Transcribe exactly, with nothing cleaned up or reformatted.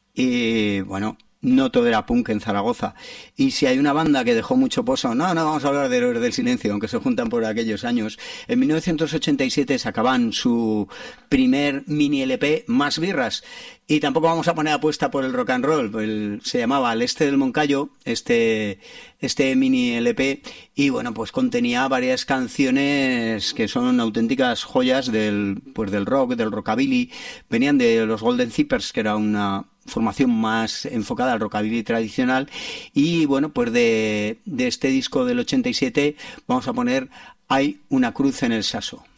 Y bueno, no todo era punk en Zaragoza. Y si hay una banda que dejó mucho pozo, no, no vamos a hablar de Héroes del Silencio, aunque se juntan por aquellos años. En mil novecientos ochenta y siete sacaban su primer mini L P, Más Birras. Y tampoco vamos a poner apuesta por el rock and roll. El, se llamaba Al Este del Moncayo, este, este mini L P. Y bueno, pues contenía varias canciones que son auténticas joyas del, pues del rock, del rockabilly. Venían de los Golden Zippers, que era una formación más enfocada al rockabilly tradicional. Y bueno, pues de, de este disco del ochenta y siete vamos a poner Hay una cruz en el Saso.